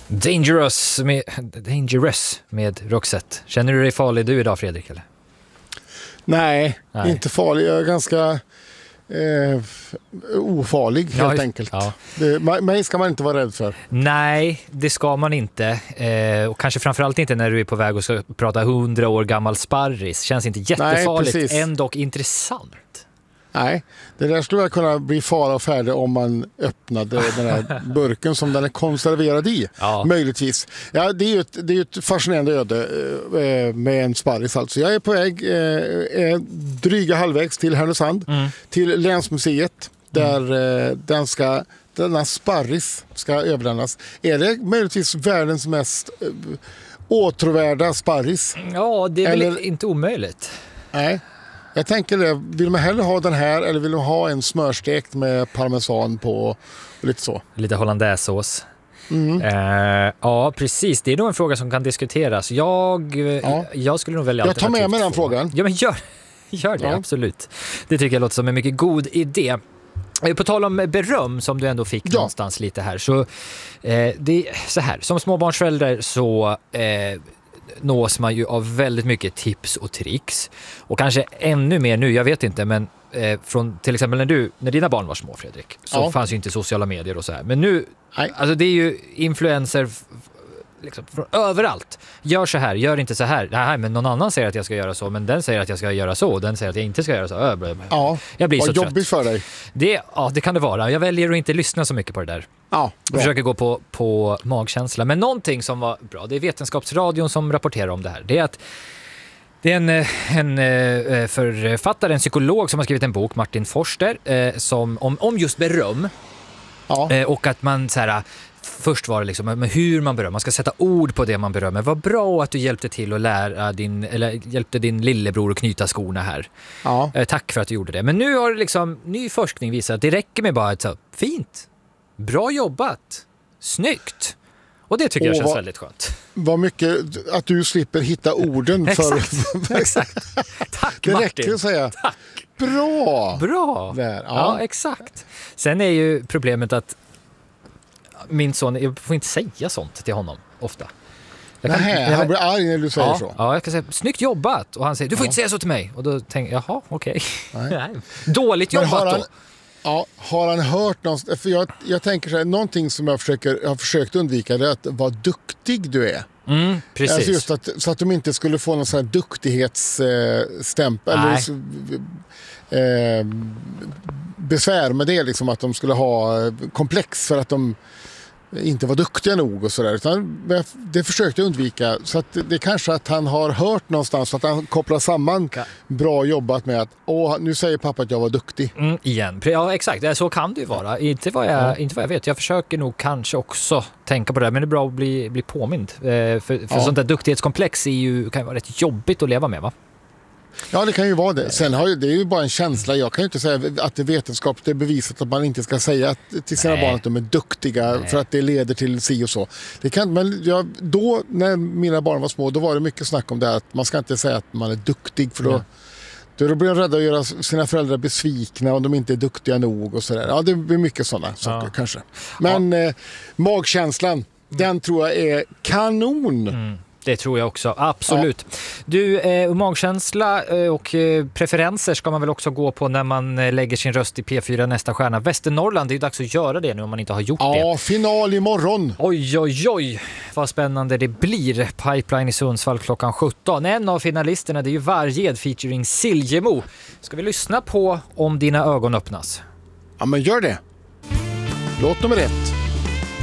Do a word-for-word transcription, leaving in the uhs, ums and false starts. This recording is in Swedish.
Dangerous med, Dangerous med Roxette. Känner du dig farlig du idag, Fredrik? Eller? Nej, Nej, inte farlig. Jag är ganska eh, ofarlig helt ja, enkelt. Ja. Det, mig ska man inte vara rädd för. Nej, det ska man inte. Eh, och kanske framförallt inte när du är på väg och ska prata hundra år gammal sparris. Känns inte jättefarligt, Nej, ändå intressant. Nej, det där skulle väl kunna bli fara och färdig om man öppnade den här burken som den är konserverad i. Ja. Möjligtvis. Ja, det är ju ett, det är ett fascinerande öde eh, med en sparris. Alltså. Jag är på väg eh, dryga halvvägs till Härnösand, mm. till Länsmuseet där mm. eh, den ska, denna sparris ska överlämnas. Är det möjligtvis världens mest eh, åtråvärda sparris? Ja, det är Eller... väl inte omöjligt. Nej. Jag tänker det, vill man hellre ha den här eller vill man ha en smörstekt med parmesan på och lite så? Lite hollandaisesås. Mm. Uh, ja, precis. Det är nog en fråga som kan diskuteras. Jag, ja. jag skulle nog välja Jag tar med mig den två. frågan. Ja, men gör, gör det, ja. absolut. Det tycker jag låter som en mycket god idé. På tal om beröm som du ändå fick ja. någonstans lite här. Så, eh, det är så här, som småbarnsförälder så... Eh, nås man ju av väldigt mycket tips och tricks. Och kanske ännu mer nu, jag vet inte, men eh, från till exempel när du, när dina barn var små, Fredrik, så ja. fanns ju inte sociala medier och så här. Men nu, Nej. alltså det är ju influencer f- liksom från överallt. Gör så här, gör inte så här. Nej, men någon annan säger att jag ska göra så, men den säger att jag ska göra så, och den säger att jag inte ska göra så. Ö, ja, jag blir så jobbigt trött. för dig. Det, ja, det kan det vara. Jag väljer att inte lyssna så mycket på det där. Ja, jag försöker gå på, på magkänsla. Men någonting som var bra, det är Vetenskapsradion som rapporterar om det här. Det är att det är en, en, en författare, en psykolog som har skrivit en bok, Martin Forster, som, om, om just beröm. Ja. Och att man så här, först var det liksom med hur man berömmer. Man ska sätta ord på det man berömmer. Vad bra att du hjälpte till att lära din, eller hjälpte din lillebror att knyta skorna här. Ja. Tack för att du gjorde det. Men nu har liksom ny forskning visat att det räcker med bara ett så fint. Bra jobbat. Snyggt. Och det tycker och jag känns vad, väldigt skönt. Vad mycket att du slipper hitta orden för... Exakt. Exakt. Tack, det Martin. Det räcker att säga. Tack. Bra. Bra. Där, ja. ja, exakt. Sen är ju problemet att min son, jag får inte säga sånt till honom ofta. Jag kan, Nej, jag, han blir arg när du säger ja, så. Ja, jag kan säga, snyggt jobbat. Och han säger, du får ja. inte säga så till mig. Och då tänker jag, jaha, okej. Okay. Dåligt jobbat har han, då. Ja, har han hört någonstans? För jag, jag tänker så här, någonting som jag, försöker, jag har försökt undvika det är att vara duktig du är. Mm, precis. Alltså just att, så att de inte skulle få någon sån här duktighetsstämpel eh, eller så, eh, besvär med det, liksom att de skulle ha komplex för att de inte var duktiga nog och sådär. Utan det försökte jag undvika. Så att det är kanske att han har hört någonstans att han kopplar samman okay. bra jobbat med att åh, nu säger pappa att jag var duktig. Mm, igen. Ja, exakt. Så kan det ju vara. Inte vad, jag, ja. inte vad jag vet. Jag försöker nog kanske också tänka på det. Men det är bra att bli, bli påmind. För, för ja. sånt där duktighetskomplex är ju, kan ju vara rätt jobbigt att leva med, va? Ja, det kan ju vara det. Sen har ju, det är ju bara en känsla. Jag kan ju inte säga att det är vetenskapligt är bevisat att man inte ska säga till sina Nej. barn att de är duktiga Nej. för att det leder till si och så. Det kan, men jag, då, när mina barn var små, då var det mycket snack om det att man ska inte säga att man är duktig för då, mm. då blir de rädda att göra sina föräldrar besvikna om de inte är duktiga nog och sådär. Ja, det blir mycket sådana saker ja. kanske. Men ja. eh, magkänslan, mm. den tror jag är kanon. Mm. Det tror jag också, absolut. Ja. Du, eh, magkänsla eh, och eh, preferenser ska man väl också gå på när man eh, lägger sin röst i P fyra Nästa stjärna. Västernorrland, det är ju dags att göra det nu om man inte har gjort ja, det. Ja, final imorgon. Oj, oj, oj. Vad spännande det blir. Pipeline i Sundsvall klockan sjutton. En av finalisterna, det är ju Varged featuring Siljemo. Ska vi lyssna på Om dina ögon öppnas? Ja, men gör det. Låt nummer ett.